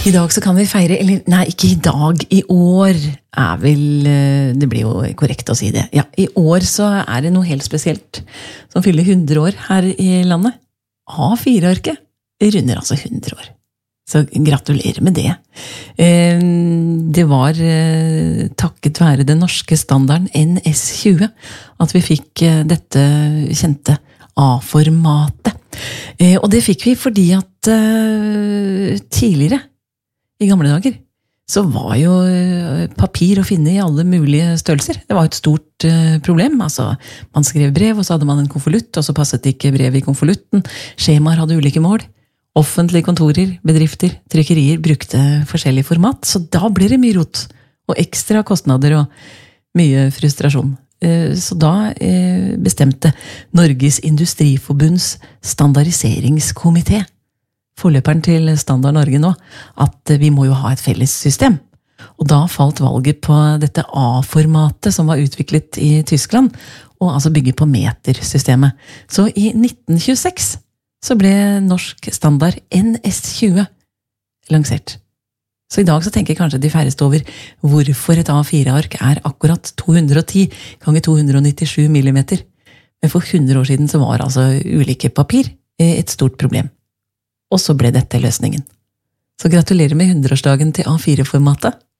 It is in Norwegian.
I dag så kan vi feire, eller nei, ikke I dag, I år vel, det blir jo korrekt å si det. Ja, I år så det noe helt spesielt som fyller 100 år her I landet. A4-arket runder altså 100 år. Så gratulerer med det. Det var takket være den norske standarden NS20 at vi fikk dette kjente A-formatet. Og det fikk vi fordi at tidligere I gamle dager, så var jo papir å finne I alle mulige størrelser. Det var et stort problem. Altså, man skrev brev, og så hadde man en konvolutt, og så passet ikke brev I konvolutten. Skjemaer hadde ulike mål. Offentlige kontorer, bedrifter, trykkerier brukte forskjellig format, så da ble det mye rot, og ekstra kostnader og mye frustrasjon. Så da bestemte Norges Industriforbunds standardiseringskomité, forløperen til Standard Norge nå, at vi må jo ha et felles system. Og da falt valget på dette A-formatet som var utviklet I Tyskland, og altså bygget på metersystemet. Så I 1926 så ble norsk standard NS20 lansert. Så I dag så tenker kanskje de færreste over hvorfor et A4-ark akkurat 210 ganger 297 millimeter. Men for 100 år siden så var altså ulike papir et stort problem. Og så ble dette løsningen. Så gratulerer med 100-årsdagen til A4-formatet.